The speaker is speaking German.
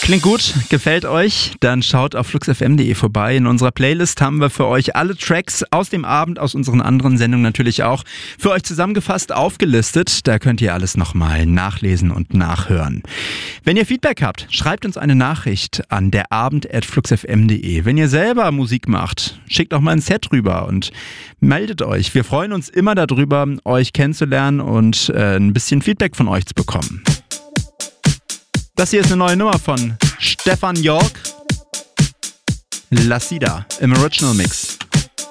Klingt gut, gefällt euch? Dann schaut auf fluxfm.de vorbei. In unserer Playlist haben wir für euch alle Tracks aus dem Abend, aus unseren anderen Sendungen natürlich auch, für euch zusammengefasst aufgelistet. Da könnt ihr alles nochmal nachlesen und nachhören. Wenn ihr Feedback habt, schreibt uns eine Nachricht an derabend@fluxfm.de. Wenn ihr selber Musik macht, schickt auch mal ein Set rüber und meldet euch. Wir freuen uns immer darüber, euch kennenzulernen und ein bisschen Feedback von euch zu bekommen. Das hier ist eine neue Nummer von Stefan York. La Sida im Original Mix.